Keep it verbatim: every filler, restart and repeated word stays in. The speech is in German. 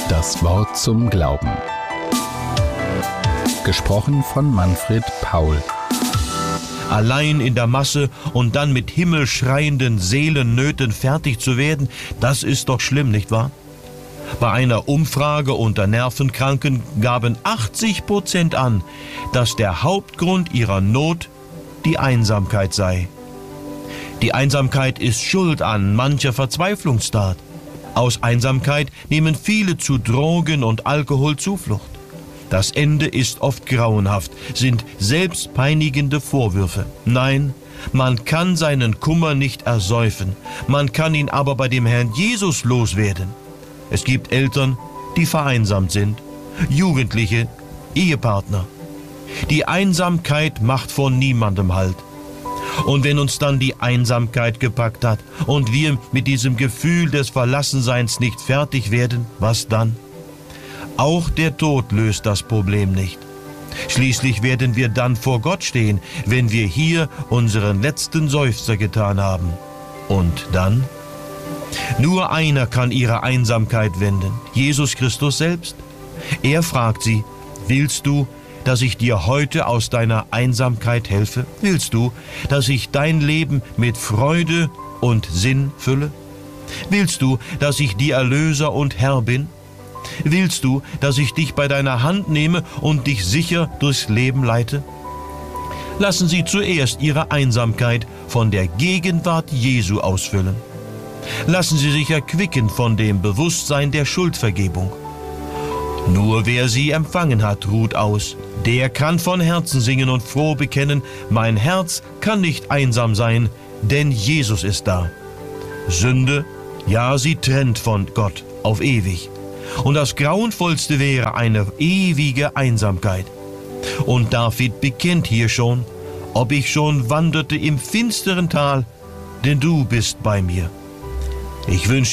Das Wort zum Glauben. Gesprochen von Manfred Paul. Allein in der Masse und dann mit himmelschreienden Seelennöten fertig zu werden, das ist doch schlimm, nicht wahr? Bei einer Umfrage unter Nervenkranken gaben achtzig Prozent an, dass der Hauptgrund ihrer Not die Einsamkeit sei. Die Einsamkeit ist schuld an mancher Verzweiflungstat. Aus Einsamkeit nehmen viele zu Drogen und Alkohol Zuflucht. Das Ende ist oft grauenhaft, sind selbstpeinigende Vorwürfe. Nein, man kann seinen Kummer nicht ersäufen, man kann ihn aber bei dem Herrn Jesus loswerden. Es gibt Eltern, die vereinsamt sind, Jugendliche, Ehepartner. Die Einsamkeit macht vor niemandem Halt. Und wenn uns dann die Einsamkeit gepackt hat und wir mit diesem Gefühl des Verlassenseins nicht fertig werden, was dann? Auch der Tod löst das Problem nicht. Schließlich werden wir dann vor Gott stehen, wenn wir hier unseren letzten Seufzer getan haben. Und dann? Nur einer kann ihre Einsamkeit wenden, Jesus Christus selbst. Er fragt sie, willst du, dass ich dir heute aus deiner Einsamkeit helfe? Willst du, dass ich dein Leben mit Freude und Sinn fülle? Willst du, dass ich dir Erlöser und Herr bin? Willst du, dass ich dich bei deiner Hand nehme und dich sicher durchs Leben leite? Lassen Sie zuerst Ihre Einsamkeit von der Gegenwart Jesu ausfüllen. Lassen Sie sich erquicken von dem Bewusstsein der Schuldvergebung. Nur wer sie empfangen hat, ruht aus. Der kann von Herzen singen und froh bekennen, mein Herz kann nicht einsam sein, denn Jesus ist da. Sünde, ja, sie trennt von Gott auf ewig. Und das Grauenvollste wäre eine ewige Einsamkeit. Und David bekennt hier schon, ob ich schon wanderte im finsteren Tal, denn du bist bei mir. Ich wünsche